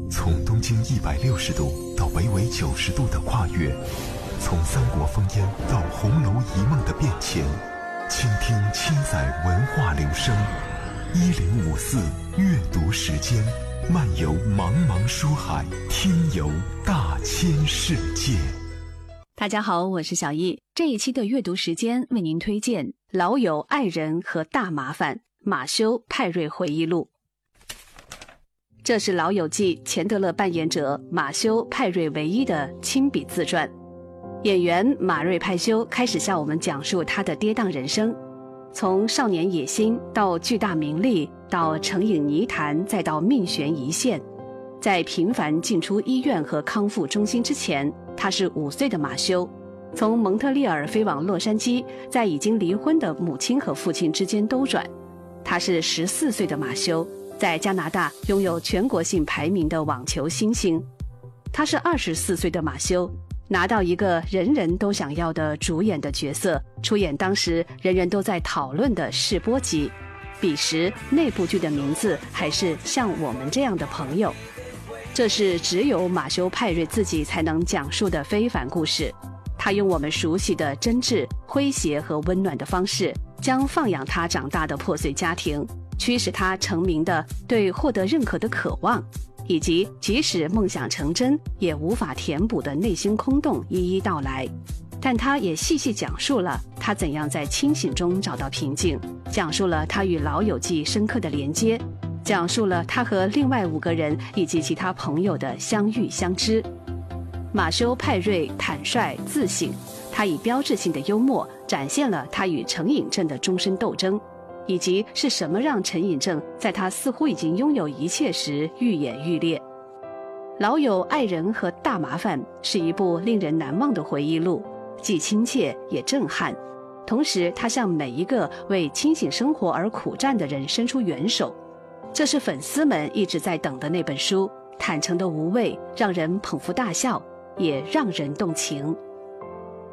从东经160度到北纬90度的跨越，从三国烽烟到红楼一梦的变迁，倾听千载文化流声。1054阅读时间，漫游茫茫书海，听游大千世界。 大家好，我是小易。这一期的阅读时间为您推荐《老友爱人和大麻烦》马修派瑞回忆录。这是《老友记》钱德勒扮演者马修派瑞唯一的亲笔自传。演员马瑞派修开始向我们讲述他的跌宕人生，从少年野心到巨大名利，到成瘾泥潭，再到命悬一线。在频繁进出医院和康复中心之前，他是5岁的马修，从蒙特利尔飞往洛杉矶，在已经离婚的母亲和父亲之间兜转。他是14岁的马修，在加拿大拥有全国性排名的网球新星。他是24岁的马修，拿到一个人人都想要的主演的角色，出演当时人人都在讨论的试播集。彼时那部剧的名字还是像我们这样的朋友。这是只有马修派瑞自己才能讲述的非凡故事。他用我们熟悉的真挚、诙谐和温暖的方式，将放养他长大的破碎家庭，驱使他成名的对获得认可的渴望，以及即使梦想成真也无法填补的内心空洞一一道来。但他也细细讲述了他怎样在清醒中找到平静，讲述了他与老友记深刻的连接，讲述了他和另外5个人以及其他朋友的相遇相知。马修派瑞坦率自省，他以标志性的幽默展现了他与成瘾症的终身斗争，以及是什么让成瘾症在他似乎已经拥有一切时愈演愈烈。老友爱人和大麻烦是一部令人难忘的回忆录，既亲切也震撼。同时他向每一个为清醒生活而苦战的人伸出援手。这是粉丝们一直在等的那本书，坦诚的无畏，让人捧腹大笑，也让人动情。